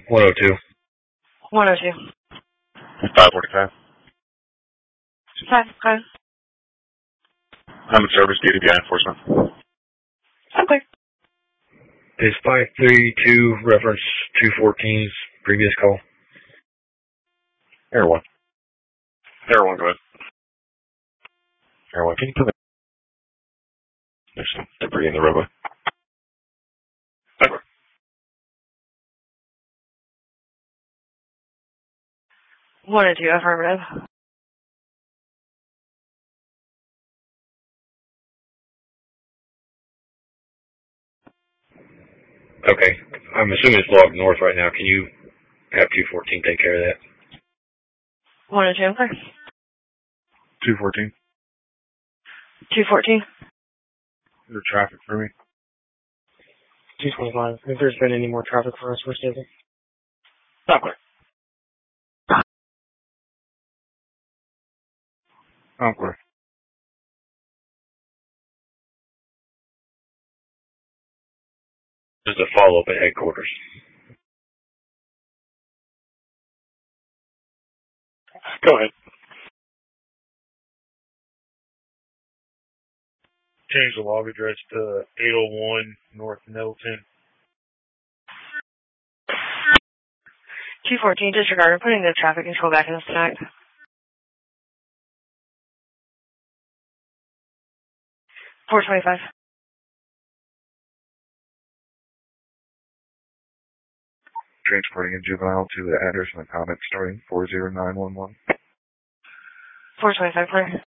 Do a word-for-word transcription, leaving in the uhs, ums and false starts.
one oh two. one oh two. five forty-five. five, okay. I'm in service, D D B I enforcement. Okay. Is five three two reference two fourteen's previous call? Air one. Air one, go ahead. Air one, can you put it? There's some debris in the roadway. Okay. one oh two, affirmative. Okay. I'm assuming it's logged north right now. Can you have two fourteen take care of that? one oh two, okay. two fourteen. two fourteen. Is there traffic for me? two twenty-five. If there's been any more traffic for us, we're stable. Not clear. I'm clear. Just a follow-up at headquarters. Go ahead. Change the log address to eight oh one North Middleton. two fourteen, disregard. I'm putting the traffic control back in effect. four twenty-five. Transporting a juvenile to the address and the comment starting four zero nine one one. four twenty-five, clear.